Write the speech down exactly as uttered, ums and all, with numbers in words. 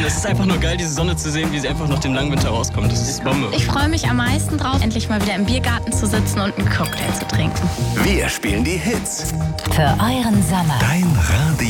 es ist einfach nur geil, diese Sonne zu sehen, wie sie einfach nach dem langen Winter rauskommt. Das ist Bombe. Ich freue mich am meisten drauf, endlich mal wieder im Biergarten zu sitzen und einen Cocktail zu trinken. Wir spielen die Hits. Für euren Sommer. Dein Radio.